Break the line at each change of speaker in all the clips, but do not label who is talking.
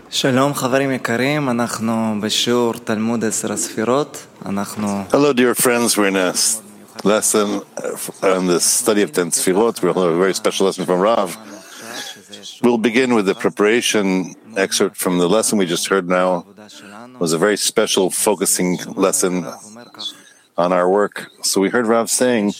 שלום חברים יקרים, אנחנו בשיעור תלמוד 10 הספירות.
Hello, dear friends. We're in a lesson on the study of 10 Sfirot. We'll have a very special lesson from Rav. We'll begin with the preparation excerpt from the lesson we just heard now. It was a very special focusing lesson on our work. So we heard Rav saying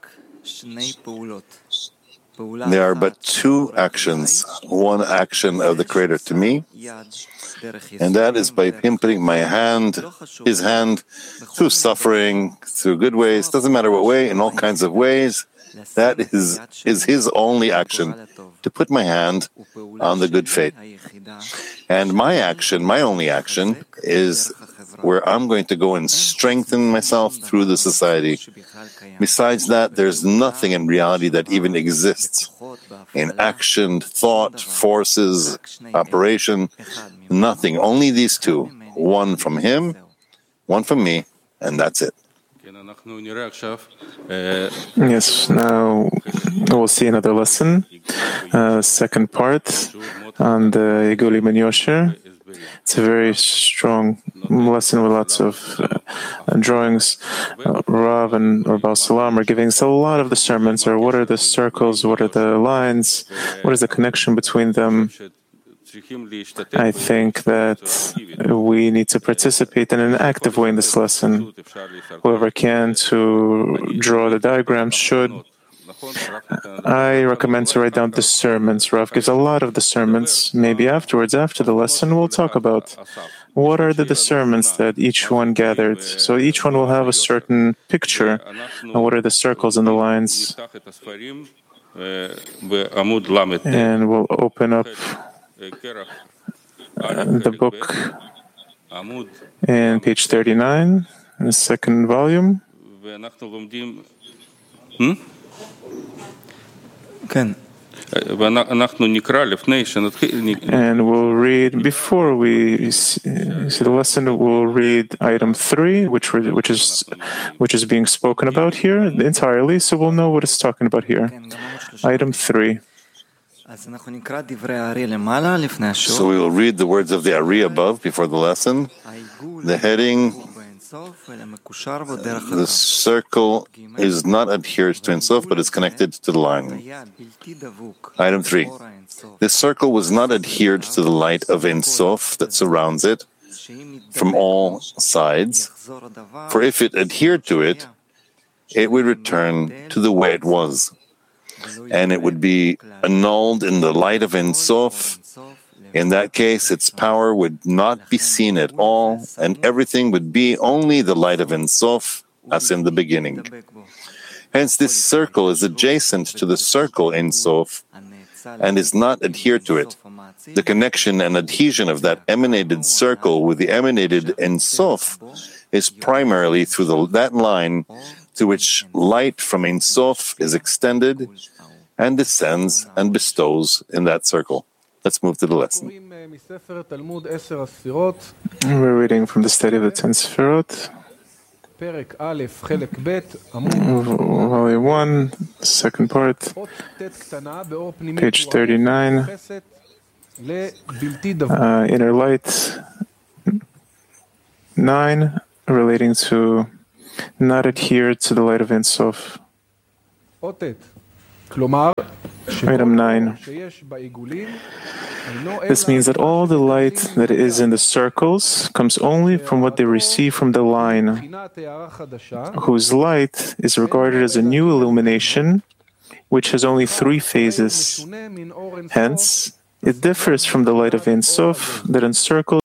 there are but two actions, one action of the Creator to me, and that is by him putting my hand, his hand, through suffering, through good ways, doesn't matter what way, in all kinds of ways. That is his only action, to put my hand on the good fate. And my action, my only action, is where I'm going to go and strengthen myself through the society. Besides that, there's nothing in reality that even exists. In action, thought, forces, operation, nothing. Only these two. One from him, one from me, and that's it.
Yes, now we'll see another lesson, second part on the Igulim and Yosher. It's a very strong lesson with lots of drawings. Rav and Rabbi Salam are giving us a lot of discernments, or what are the circles, what are the lines, what is the connection between them. I think that we need to participate in an active way in this lesson. Whoever can to draw the diagrams should. I recommend to write down discernments. Rav gives a lot of discernments. Maybe afterwards, after the lesson, we'll talk about what are the discernments that each one gathered. So each one will have a certain picture, and what are the circles and the lines. And we'll open up the book in page 39, in the second volume. And we'll read, before we see the lesson, we'll read item 3, which is being spoken about here entirely, so we'll know what it's talking about here. Item 3.
So we will read the words of the Ari above before the lesson. The heading, the circle is not adhered to Ein Sof, but is connected to the line. Item 3. This circle was not adhered to the light of Ein Sof that surrounds it from all sides, for if it adhered to it, it would return to the way it was, and it would be annulled in the light of Ein Sof. In that case, its power would not be seen at all, and everything would be only the light of Ein Sof, as in the beginning. Hence, this circle is adjacent to the circle Ein Sof and is not adhered to it. The connection and adhesion of that emanated circle with the emanated Ein Sof is primarily through that line to which light from Ein Sof is extended and descends and bestows in that circle. Let's move to the lesson.
We're reading from the study of the 10 Sfirot, Volume 1, second part, page 39, Inner Light 9, relating to not adhere to the light of Ein Sof. Item 9. This means that all the light that is in the circles comes only from what they receive from the line, whose light is regarded as a new illumination, which has only 3 phases. Hence, it differs from the light of Ein Sof that encircles